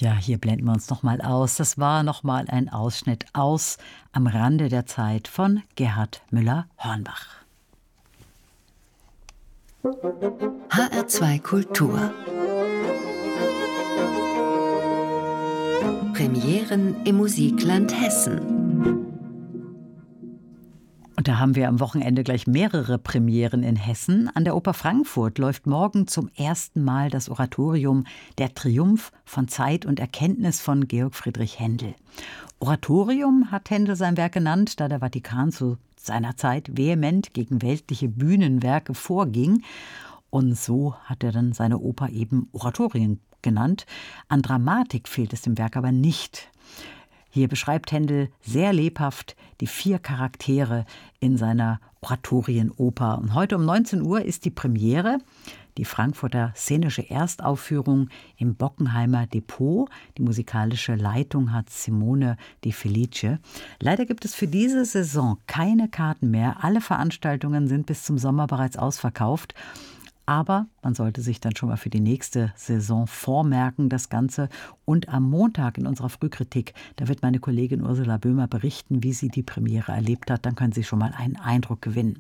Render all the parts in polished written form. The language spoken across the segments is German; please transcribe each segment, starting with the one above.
Ja, hier blenden wir uns nochmal aus. Das war nochmal ein Ausschnitt aus Am Rande der Zeit von Gerhard Müller-Hornbach. HR2 Kultur. Premieren im Musikland Hessen. Und da haben wir am Wochenende gleich mehrere Premieren in Hessen. An der Oper Frankfurt läuft morgen zum ersten Mal das Oratorium Der Triumph von Zeit und Erkenntnis von Georg Friedrich Händel. Oratorium hat Händel sein Werk genannt, da der Vatikan zu seiner Zeit vehement gegen weltliche Bühnenwerke vorging. Und so hat er dann seine Oper eben Oratorien genannt. An Dramatik fehlt es dem Werk aber nicht. Hier beschreibt Händel sehr lebhaft die 4 Charaktere in seiner Oratorienoper. Und heute um 19 Uhr ist die Premiere, die Frankfurter szenische Erstaufführung im Bockenheimer Depot. Die musikalische Leitung hat Simone De Felice. Leider gibt es für diese Saison keine Karten mehr. Alle Veranstaltungen sind bis zum Sommer bereits ausverkauft. Aber man sollte sich dann schon mal für die nächste Saison vormerken, das Ganze. Und am Montag in unserer Frühkritik, da wird meine Kollegin Ursula Böhmer berichten, wie sie die Premiere erlebt hat. Dann können Sie schon mal einen Eindruck gewinnen.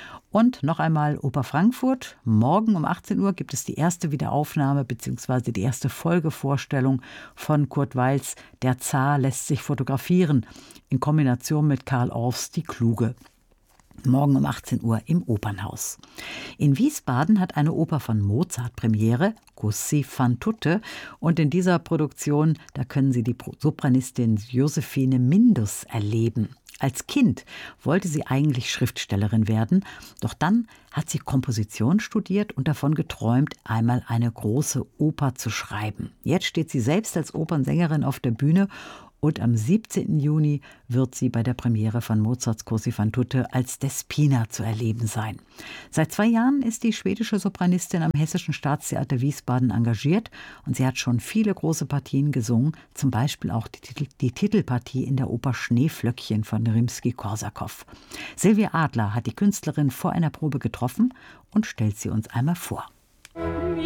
Und noch einmal Oper Frankfurt. Morgen um 18 Uhr gibt es die erste Wiederaufnahme bzw. die erste Folgevorstellung von Kurt Weils Der Zar lässt sich fotografieren in Kombination mit Karl Orffs Die Kluge. Morgen um 18 Uhr im Opernhaus. In Wiesbaden hat eine Oper von Mozart Premiere, Così fan tutte. Und in dieser Produktion, da können Sie die Sopranistin Josephine Mindus erleben. Als Kind wollte sie eigentlich Schriftstellerin werden, doch dann hat sie Komposition studiert und davon geträumt, einmal eine große Oper zu schreiben. Jetzt steht sie selbst als Opernsängerin auf der Bühne. Und am 17. Juni wird sie bei der Premiere von Mozarts Così fan tutte als Despina zu erleben sein. Seit 2 Jahren ist die schwedische Sopranistin am Hessischen Staatstheater Wiesbaden engagiert und sie hat schon viele große Partien gesungen, zum Beispiel auch die Titelpartie in der Oper Schneeflöckchen von Rimski-Korsakow. Silvia Adler hat die Künstlerin vor einer Probe getroffen und stellt sie uns einmal vor.